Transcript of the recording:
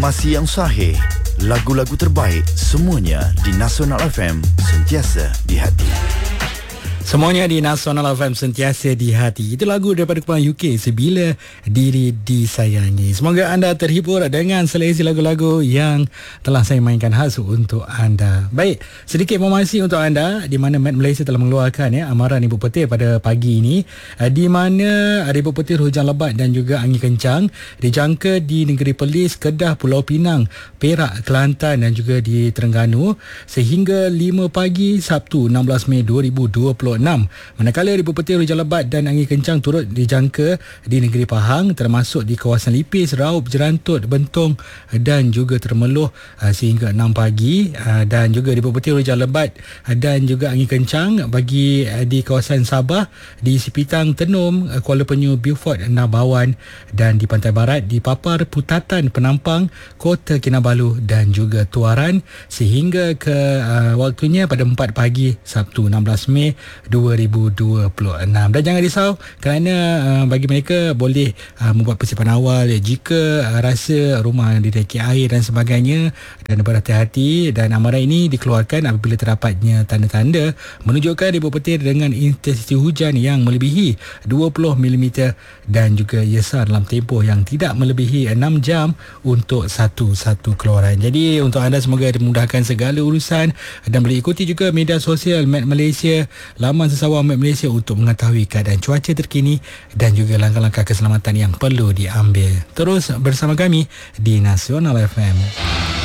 Informasi yang sahih, lagu-lagu terbaik, semuanya di Nasional FM, sentiasa di hati. Semuanya di Nasional FM, sentiasa di hati. Itu lagu daripada kumpulan UK, Sebila Diri Disayangi. Semoga anda terhibur dengan seleksi lagu-lagu yang telah saya mainkan khas untuk anda. Baik, sedikit informasi untuk anda di mana Met Malaysia telah mengeluarkan amaran ibu petir pada pagi ini, di mana ada ibu petir, hujan lebat dan juga angin kencang dijangka di negeri Perlis, Kedah, Pulau Pinang, Perak, Kelantan dan juga di Terengganu sehingga 5 pagi Sabtu 16 Mei 2026. Manakala ibu petir, hujan lebat dan angin kencang turut dijangka di negeri Pahang termasuk di kawasan Lipis, Raub, Jerantut, Bentong dan juga Temerloh sehingga 6 pagi, dan juga ibu petir, hujan lebat dan juga angin kencang bagi di kawasan Sabah, di Sipitang, Tenom, Kuala Penyu, Beaufort, Nabawan dan di pantai barat di Papar, Putatan, Penampang, Kota Kinabalu dan juga Tuaran sehingga ke waktunya pada 4 pagi Sabtu 16 Mei 2026. Dan jangan risau kerana bagi mereka boleh membuat persiapan awal jika rasa rumah direki air dan sebagainya, dan berhati-hati. Dan amaran ini dikeluarkan apabila terdapatnya tanda-tanda menunjukkan ibu petir dengan intensiti hujan yang melebihi 20 mm dan juga yesar dalam tempoh yang tidak melebihi 6 jam untuk satu-satu keluaran. Jadi untuk anda semoga dimudahkan segala urusan dan boleh ikuti juga media sosial Met Malaysia, laman sesawang Met Malaysia untuk mengetahui keadaan cuaca terkini dan juga langkah-langkah keselamatan yang perlu diambil. Terus bersama kami di Nasional FM.